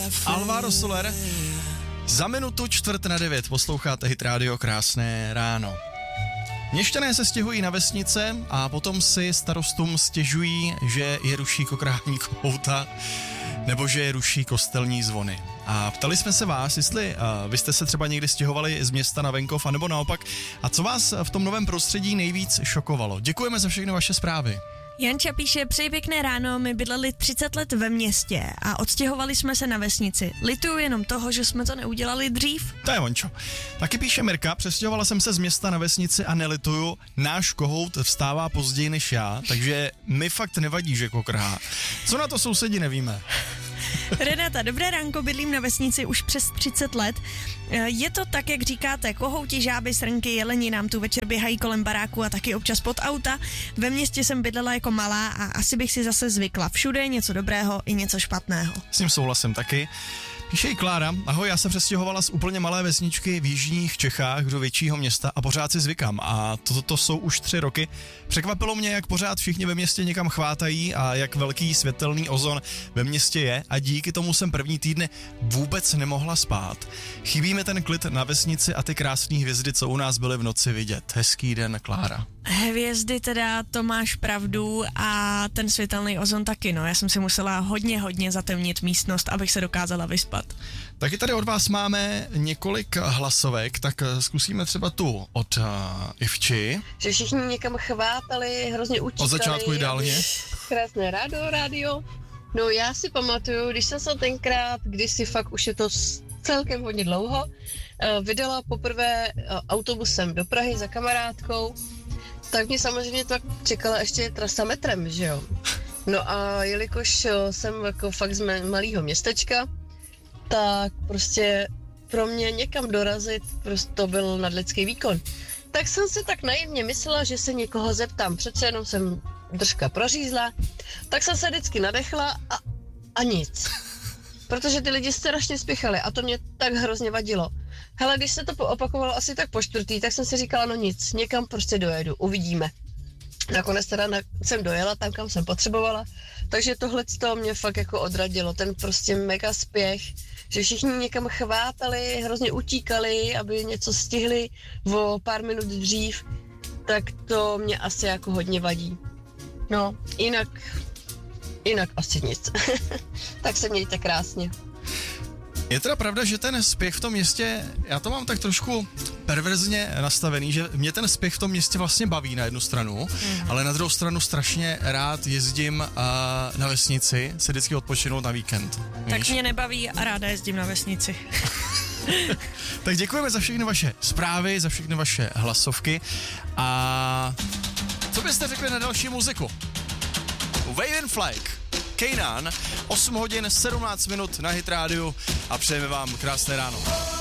Alvaro Soler. Za minutu 8:45 posloucháte Hit Radio, krásné ráno. Měšťané se stěhují na vesnice a potom si starostům stěžují, že je ruší kokrání kohouta nebo že je ruší kostelní zvony. A ptali jsme se vás, jestli vy jste se třeba někdy stěhovali z města na venkov, anebo naopak. A co vás v tom novém prostředí nejvíc šokovalo? Děkujeme za všechny vaše zprávy. Janča píše, přeji pěkné ráno, my bydleli 30 let ve městě a odstěhovali jsme se na vesnici. Lituju jenom toho, že jsme to neudělali dřív. To je ončo. Taky píše Mirka, přestěhovala jsem se z města na vesnici a nelituju, náš kohout vstává později než já, takže mi fakt nevadí, že kokrhá. Co na to sousedi nevíme. Renata, dobré ránko, bydlím na vesnici už přes 30 let. Je to tak, jak říkáte, kohouti, žáby, srnky, jeleni nám tu večer běhají kolem baráku a taky občas pod auta. Ve městě jsem bydlela jako malá a asi bych si zase zvykla. Všude je něco dobrého i něco špatného. S tím souhlasím taky. Píše i Klára, ahoj, já se přestěhovala z úplně malé vesničky v jižních Čechách do většího města a pořád si zvykám a to jsou už 3 roky. Překvapilo mě, jak pořád všichni ve městě někam chvátají a jak velký světelný ozon ve městě je a díky tomu jsem první týdny vůbec nemohla spát. Chybí mi ten klid na vesnici a ty krásné hvězdy, co u nás byly v noci vidět. Hezký den, Klára. Hvězdy teda, to máš pravdu a ten světelný ozon taky, no. Já jsem si musela hodně zatemnit místnost, abych se dokázala vyspat. Taky tady od vás máme několik hlasovek, tak zkusíme třeba tu od Ivči. Že všichni někam chvátali, hrozně utíkali. Od začátku ideálně. Krásné rádio. No já si pamatuju, když jsem se tenkrát, kdysi fakt už je to celkem hodně dlouho, vydala poprvé autobusem do Prahy za kamarádkou, tak mě samozřejmě to čekala ještě trasa metrem, že jo. No a jelikož jsem jako fakt z malého městečka, tak prostě pro mě někam dorazit prostě to byl nadlidský výkon. Tak jsem si tak naivně myslela, že se někoho zeptám, přece jenom jsem držka prořízla, tak jsem se vždycky nadechla a nic. Protože ty lidi strašně spěchali a to mě tak hrozně vadilo. Hele, když se to opakovalo asi tak po 4., tak jsem si říkala, no nic, někam prostě dojedu, uvidíme. Nakonec teda jsem dojela tam, kam jsem potřebovala, takže tohleto mě fakt jako odradilo, ten prostě mega spěch, že všichni někam chvátali, hrozně utíkali, aby něco stihli o pár minut dřív, tak to mě asi jako hodně vadí. No, jinak asi nic. Tak se mějte krásně. Je teda pravda, že ten spěch v tom městě, já to mám tak trošku perverzně nastavený, že mě ten spěch v tom městě vlastně baví na jednu stranu, ale na druhou stranu strašně rád jezdím na vesnici, se vždycky odpočinout na víkend. Tak víš? mě nebaví a ráda jezdím na vesnici. Tak děkujeme za všechny vaše zprávy, za všechny vaše hlasovky a co byste řekli na další muziku? Wave and Flag, Kanan, 8 hodin 17 minut na Hit Radio a přejeme vám krásné ráno.